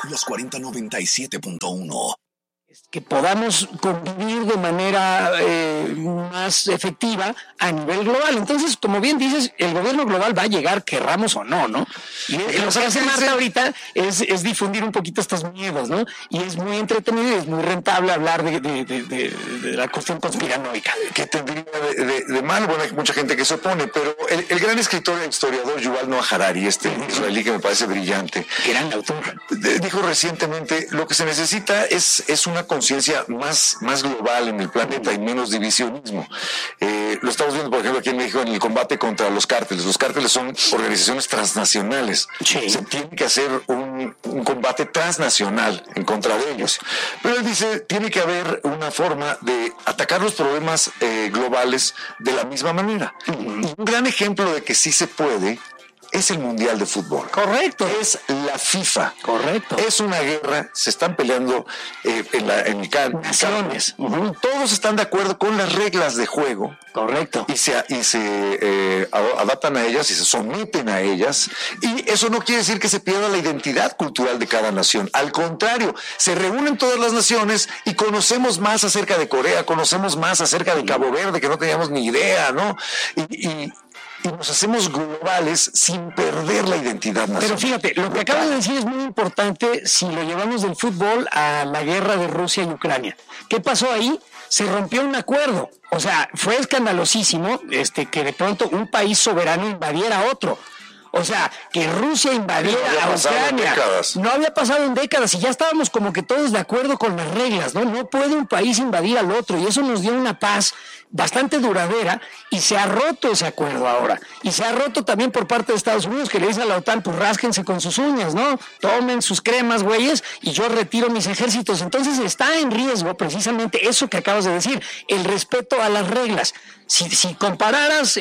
Los 4097.1. Que podamos convivir de manera más efectiva a nivel global. Entonces, como bien dices, el gobierno global va a llegar, querramos o no, ¿no? Y lo que hace Marta ahorita es difundir un poquito estos miedos, ¿no? Y es muy entretenido y es muy rentable hablar de la cuestión conspiranoica. ¿Qué tendría de mal? Bueno, hay mucha gente que se opone, pero el gran escritor e historiador Yuval Noah Harari, israelí que me parece brillante, Gran autor, dijo recientemente, lo que se necesita es una conciencia más global en el planeta y menos divisionismo. Lo estamos viendo, por ejemplo, aquí en México en el combate contra los cárteles. Los cárteles son organizaciones transnacionales. Sí. Se tiene que hacer un combate transnacional en contra de ellos. Pero él dice, tiene que haber una forma de atacar los problemas globales de la misma manera. Y un gran ejemplo de que sí se puede es el Mundial de Fútbol. Correcto. Es la FIFA. Correcto. Es una guerra, se están peleando en el naciones. Todos están de acuerdo con las reglas de juego. Correcto. Y se adaptan a ellas y se someten a ellas. Y eso no quiere decir que se pierda la identidad cultural de cada nación. Al contrario, se reúnen todas las naciones y conocemos más acerca de Corea, conocemos más acerca de Cabo Verde, que no teníamos ni idea, ¿no? Y nos hacemos globales sin perder la identidad nacional. Pero fíjate, lo que acabas de decir es muy importante si lo llevamos del fútbol a la guerra de Rusia y Ucrania. ¿Qué pasó ahí? Se rompió un acuerdo. O sea, fue escandalosísimo que de pronto un país soberano invadiera a otro. O sea, que Rusia invadiera a Ucrania. No había pasado en décadas y ya estábamos como que todos de acuerdo con las reglas, ¿no? No puede un país invadir al otro y eso nos dio una paz bastante duradera y se ha roto ese acuerdo ahora. Y se ha roto también por parte de Estados Unidos, que le dice a la OTAN, pues rásquense con sus uñas, ¿no? Tomen sus cremas, güeyes, y yo retiro mis ejércitos. Entonces está en riesgo precisamente eso que acabas de decir, el respeto a las reglas. Si compararas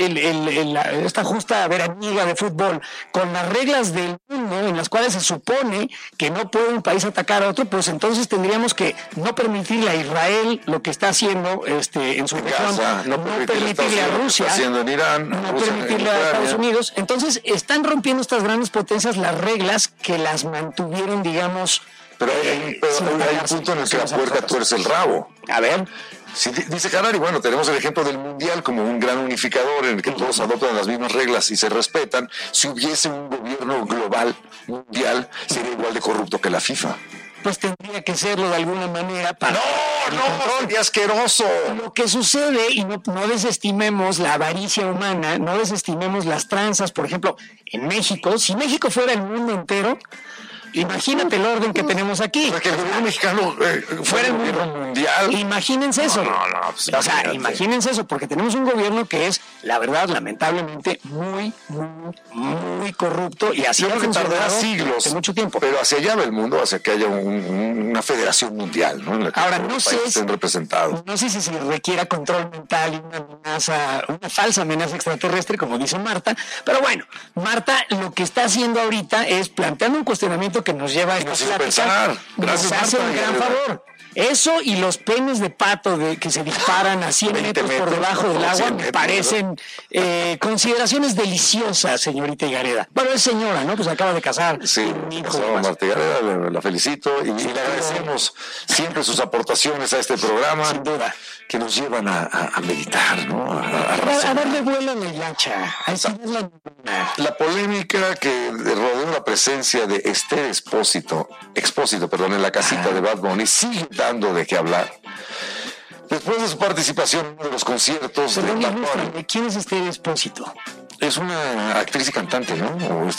esta justa veraniega de fútbol con las reglas del mundo en las cuales se supone que no puede un país atacar a otro, pues entonces tendríamos que no permitirle a Israel lo que está haciendo en su región, no permitirle a Rusia, haciendo en Irán, no permitirle a Estados Unidos. Entonces están rompiendo estas grandes potencias las reglas que las mantuvieron, digamos. Pero hay un punto en el que la puerca tuerce el rabo. A ver. Sí, dice Harari, bueno, tenemos el ejemplo del Mundial como un gran unificador en el que todos adoptan las mismas reglas y se respetan. Si hubiese un gobierno global, mundial, sería igual de corrupto que la FIFA. Pues tendría que serlo de alguna manera para... ¡No! ¡Sería asqueroso! Lo que sucede, y no desestimemos la avaricia humana, no desestimemos las tranzas, por ejemplo, en México, si México fuera el mundo entero, imagínate el orden que tenemos aquí. Para que el gobierno mexicano fuera el gobierno mundial. Imagínense eso. Pues, o sea, imagínense eso, porque tenemos un gobierno que es, la verdad, lamentablemente, muy, muy, muy corrupto y así ha funcionado siglos, de mucho tiempo. Pero hacia allá va el mundo, hacia que haya una federación mundial, ¿no? En la que ahora no sé estén representados. No sé si se requiera control mental y una amenaza, una falsa amenaza extraterrestre, como dice Marta, pero bueno, Marta lo que está haciendo ahorita es planteando un cuestionamiento que nos lleva a esta plática. Gracias, nos hace Marta, un gran favor. Eso y los penes de pato que se disparan a 100 metros por debajo del agua me parecen consideraciones deliciosas, señorita Higareda. Bueno, es señora, ¿no? Pues acaba de casar. Sí, Marta Higareda, la felicito y le agradecemos siempre sus aportaciones a este programa. Sin duda. Que nos llevan a meditar, ¿no? A darle vuelo a la hilacha. La polémica que rodeó la presencia de Esther Expósito, en la casita de Bad Bunny sigue dando de qué hablar. Después de su participación en uno de los conciertos de Bad Bunny. ¿Quién es Esther Expósito? Es una actriz y cantante, ¿no?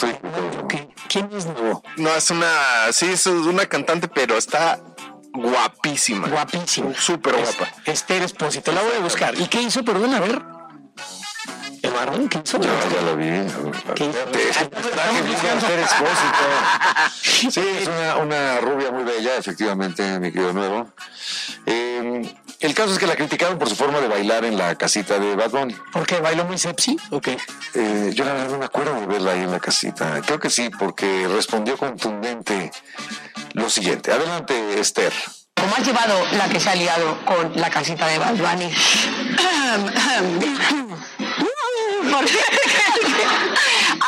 ¿Quién es? No, es una cantante, pero está guapísima. Guapísima. Súper guapa. Esther Expósito, la voy a buscar. ¿Y qué hizo? Perdón, a ver. Eduardo, ¿qué hizo? Ya la vi. ¿Qué hizo? Esther Expósito. Sí, es una rubia muy bella, efectivamente, mi querido Nuevo. El caso es que la criticaron por su forma de bailar en la casita de Bad Bunny. ¿Por qué? ¿Bailó muy sexy? ¿O qué? Yo la verdad no me acuerdo de verla ahí en la casita. Creo que sí, porque respondió contundente lo siguiente. Adelante, Esther. ¿Cómo has llevado la que se ha liado con la casita de Bad Bunny?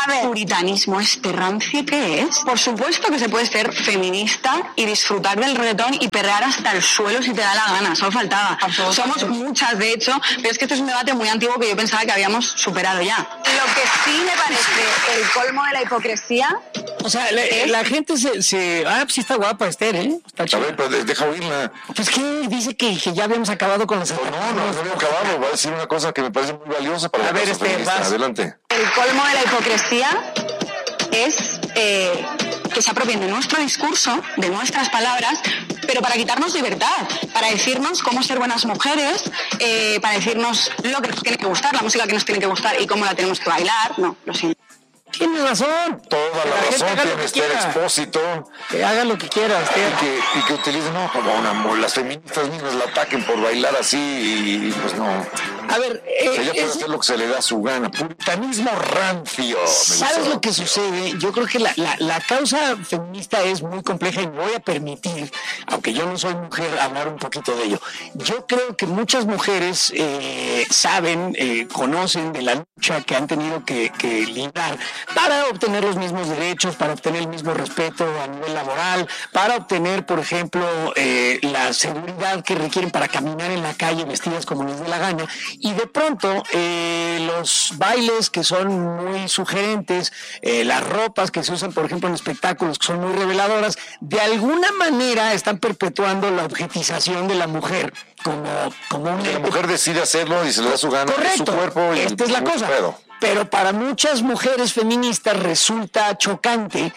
A ver, puritanismo este rancio, ¿qué es? Por supuesto que se puede ser feminista y disfrutar del reggaetón y perrear hasta el suelo si te da la gana, solo faltaba. Somos muchas, de hecho, pero es que este es un debate muy antiguo que yo pensaba que habíamos superado ya. Lo que sí me parece el colmo de la hipocresía... O sea, la gente pues sí está guapa Esther, ¿eh? Está A chida. ver, pero deja oírla. Pues que dice que ya habíamos acabado con las... No había acabado. Va a decir una cosa que me parece muy valiosa para A la ver, causa feminista. vas. Adelante. El colmo de la hipocresía es que se apropien de nuestro discurso, de nuestras palabras, pero para quitarnos libertad, para decirnos cómo ser buenas mujeres, para decirnos lo que nos tiene que gustar, la música que nos tiene que gustar y cómo la tenemos que bailar. No, lo siento. Tienes razón. Toda Que la gente razón haga lo tiene que Esther quiera. Expósito. Que haga lo que quiera, Esther. Y que utilicen, no, como las feministas mismas la ataquen por bailar así y pues no. A ver, Ella puede hacer lo que se le da su gana. Puritanismo rancio. Me ¿sabes gustó. lo que sucede? Yo creo que la causa feminista es muy compleja y me voy a permitir, aunque yo no soy mujer, hablar un poquito de ello. Yo creo que muchas mujeres saben, conocen de la lucha que han tenido que librar para obtener los mismos derechos, para obtener el mismo respeto a nivel laboral, para obtener, por ejemplo, la seguridad que requieren para caminar en la calle vestidas como les dé la gana. Y de pronto, los bailes que son muy sugerentes, las ropas que se usan, por ejemplo, en espectáculos que son muy reveladoras, de alguna manera están perpetuando la objetización de la mujer como una... Que la mujer decide hacerlo y se le da su gana. Correcto, Es su cuerpo. Y esta es la cosa. pedo. Pero para muchas mujeres feministas resulta chocante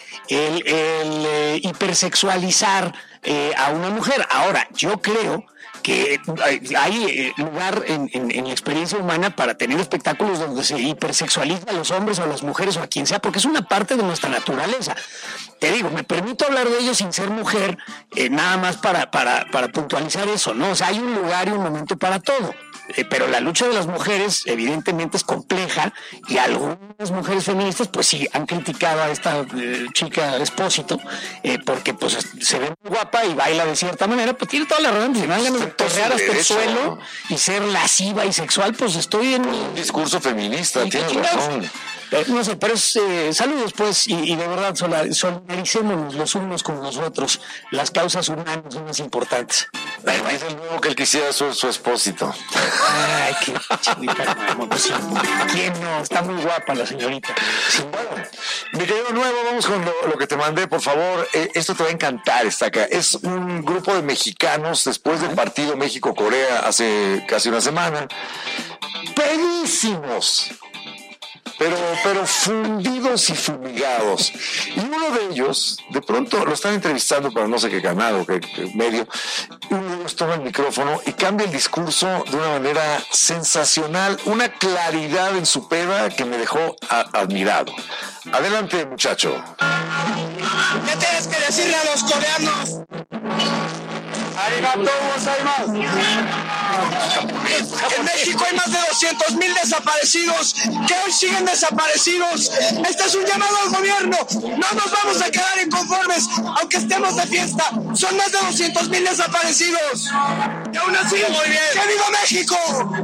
el hipersexualizar a una mujer. Ahora, yo creo que hay lugar en la experiencia humana para tener espectáculos donde se hipersexualiza a los hombres o a las mujeres o a quien sea, porque es una parte de nuestra naturaleza. Te digo, me permito hablar de ello sin ser mujer, nada más para puntualizar eso, ¿no? O sea, hay un lugar y un momento para todo. Pero la lucha de las mujeres evidentemente es compleja y algunas mujeres feministas pues sí han criticado a esta chica Expósito porque pues se ve muy guapa y baila de cierta manera, pues tiene toda la razón, si me dan ganas de torrear hasta el derecho, suelo ¿no? y ser lasciva y sexual, pues estoy en Un discurso feminista, ¿Y qué tienes chingados? razón. No sé, pero es saludos pues y de verdad solidaricémonos los unos con los otros. Las causas humanas son más importantes. Dice el nuevo que él quisiera su Expósito. Ay, qué chinita, mamá, pues sí. ¿Quién no? Está muy guapa la señorita. Sí, Bueno, mi querido Nuevo, vamos con lo que te mandé, por favor. Esto te va a encantar, está acá. Es un grupo de mexicanos después del partido México-Corea hace casi una semana. Pedísimos. Pero fundidos y fumigados. Y uno de ellos, de pronto lo están entrevistando para no sé qué canal o qué medio, y uno de ellos toma el micrófono y cambia el discurso de una manera sensacional, una claridad en su peda que me dejó admirado. Adelante, muchacho. ¿Qué tienes que decirle a los coreanos? Arigatou gozaimasu. En México hay más de 200,000 desaparecidos que hoy siguen desaparecidos. Este es un llamado al gobierno. No nos vamos a quedar inconformes, aunque estemos de fiesta. Son más de 200,000 desaparecidos. Y aún así, muy bien. ¡Que viva México!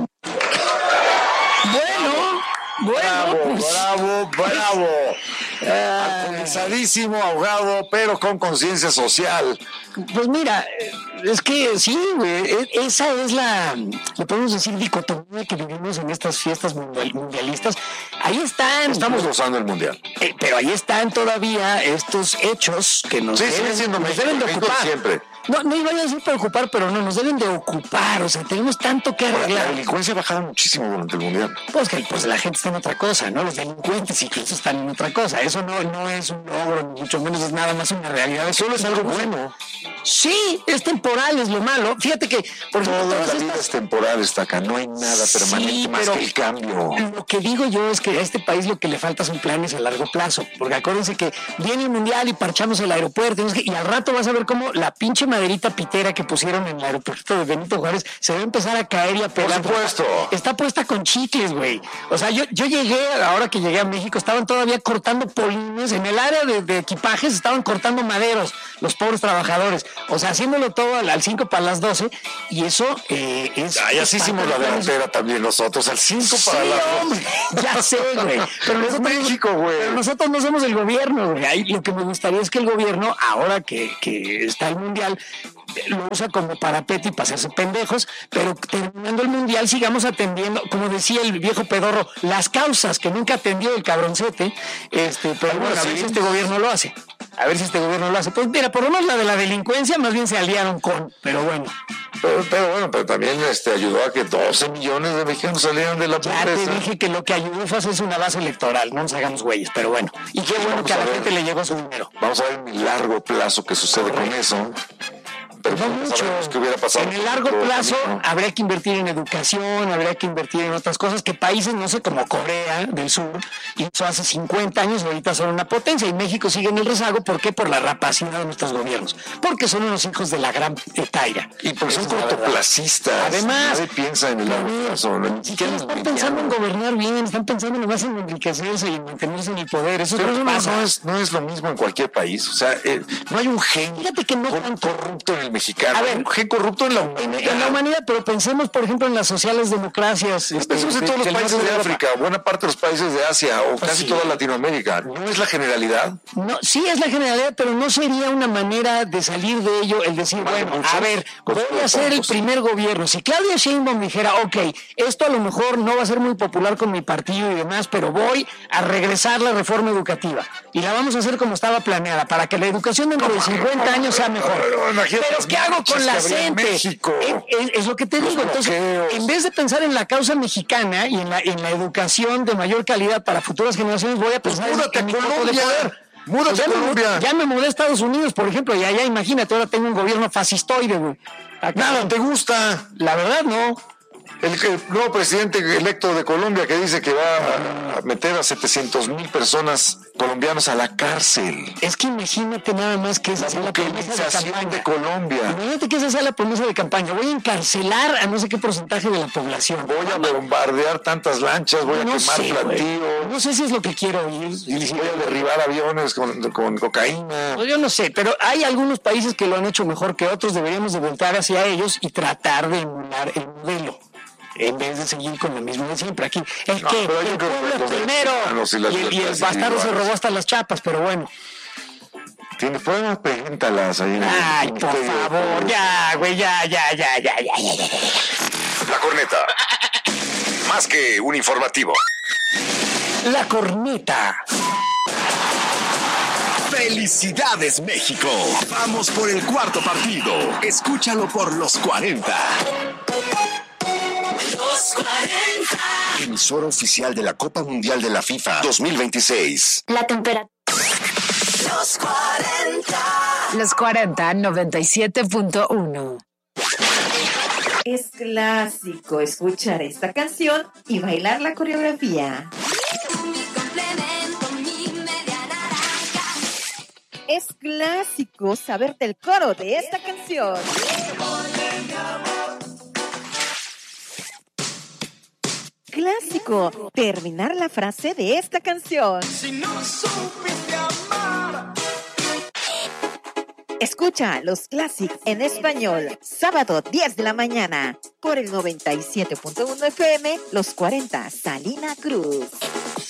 Bueno, Bravo. Alcoholizadísimo, ahogado, pero con conciencia social. pues mira, es que sí, güey, esa es le podemos decir, dicotomía que vivimos en estas fiestas mundialistas. Ahí están. Estamos gozando el mundial. Pero ahí están todavía estos hechos que nos Sí, sigue siendo nos México, deben de México ocupar. siempre. No iba a decir preocupar, pero no, nos deben de ocupar. O sea, tenemos tanto que La arreglar. delincuencia ha bajado muchísimo durante el mundial. Pues que pues la gente está en otra cosa, ¿no? Los delincuentes incluso están en otra cosa. Eso no es un logro, ni mucho menos es nada más una realidad. Solo es algo bueno. Sí, es temporal, es lo malo. Fíjate que, por ejemplo, Toda todas la vida estas... es temporal, está acá. No hay nada permanente Sí, más pero que el cambio. Lo que digo yo es que a este país lo que le falta son planes a largo plazo, porque acuérdense que viene el mundial y parchamos el aeropuerto y al rato vas a ver cómo la pinche maderita pitera que pusieron en el aeropuerto de Benito Juárez se va a empezar a caer y a pegar. Por supuesto. Está puesta con chicles, güey. O sea, yo llegué, ahora que llegué a México, estaban todavía cortando polines en el área de equipajes, estaban cortando maderos, los pobres trabajadores. O sea, haciéndolo todo al 5 para las 12, y eso es... Ya sí hicimos la delantera también nosotros, al 5 para las 12. Hombre, ya sé, güey. Pero Es México, güey. Pero nosotros no somos el gobierno, güey. Ahí lo que me gustaría es que el gobierno, ahora que está el Mundial, lo usa como parapete y para hacerse pendejos, pero terminando el Mundial sigamos atendiendo, como decía el viejo pedorro, las causas que nunca atendió el cabroncete, pero bueno, a ver si este gobierno lo hace. A ver si este gobierno lo hace. Pues mira, por lo menos la de la delincuencia más bien se aliaron con, pero bueno. Pero también ayudó a que 12 millones de mexicanos salieran de la Ya pobreza. te dije que lo que ayudó fue hacerse una base electoral, no nos hagamos güeyes, pero bueno. Y qué bueno que a la gente le llegó su dinero. Vamos a ver en el largo plazo qué sucede con eso. Pero No no mucho. sabemos qué hubiera pasado. En el largo Todo plazo camino. habría que invertir en educación, habría que invertir en otras cosas que países, no sé, como Corea del Sur, hizo hace 50 años, ahorita son una potencia, y México sigue en el rezago. ¿Por qué? Por la rapacidad de nuestros gobiernos. Porque son unos hijos de la gran taira. Y porque son Esa es la verdad. cortoplacistas. Además, nadie piensa en el largo plazo. ni siquiera están pensando en gobernar bien, están pensando nomás en enriquecerse y en mantenerse en el poder. Eso es Pero lo que eso pasa. no es lo mismo en cualquier país. O sea, no hay un gen Fíjate que no tanto. corrupto en el mexicano. A ver, hay un gen corrupto en la humanidad. En la humanidad, pero pensemos, por ejemplo, en las sociales democracias. Pensemos en todos los del países norte de Europa. África, buena parte de los países de Asia o casi sí. toda Latinoamérica. ¿No es la generalidad? No, sí es la generalidad, pero no sería una manera de salir de ello el decir, bueno, muchos, a ver, voy a ser el pocos. primer gobierno. Si Claudia Sheinbaum dijera, ok, esto a lo mejor no va a ser muy popular con mi partido y demás, pero voy a regresar la reforma educativa y la vamos a hacer como estaba planeada, para que la educación dentro de 50 años sea mejor. Imagínate Pero las ¿qué hago con la marchas que habría en gente? México. Es lo que te Los digo. Entonces, bloqueos. en vez de pensar en la causa mexicana y en la educación de mayor calidad para futuras generaciones, voy a pensar múdate en mi a coto de Colombia. poder. Múdate ya a me Colombia. ya me mudé a Estados Unidos, por ejemplo, y allá imagínate, ahora tengo un gobierno fascistoide, güey. Acá, Nada, ¿te gusta? la verdad, no. El nuevo presidente electo de Colombia que dice que va a meter a 700,000 personas colombianos a la cárcel. Es que imagínate nada más que esa sea la promesa de Buquerización campaña. de Colombia. Imagínate que esa sea la promesa de campaña. Voy a encarcelar a no sé qué porcentaje de la población. Voy a bombardear tantas lanchas, voy a No quemar sé, güey. plantíos, No sé si es lo que quiero oír. voy a derribar aviones con cocaína. Pues yo no sé, pero hay algunos países que lo han hecho mejor que otros. Deberíamos de voltear hacia ellos y tratar de emular el modelo, en vez de seguir con lo mismo de siempre. Aquí es No, que pero yo el creo que pueblo los primero mexicanos y las y el libertades bastardo se individuales. robó hasta las chapas, pero bueno. ¿Tienes problemas? Pregúntalas ahí en el Ay, por Ministerio de favor, Salud. ya, güey, ya. La corneta. Más que un informativo. La corneta. ¡Felicidades, México! Vamos por el cuarto partido. Escúchalo por los 40. Los 40. Emisora oficial de la Copa Mundial de la FIFA 2026. La temperatura. Los 40. Los 40, 97.1. Es clásico escuchar esta canción y bailar la coreografía. Es clásico saberte el coro de esta canción. Clásico terminar la frase de esta canción. Si no supiste amar. Escucha los clásicos en español, sábado 10 de la mañana, por el 97.1 FM, Los 40, Salina Cruz.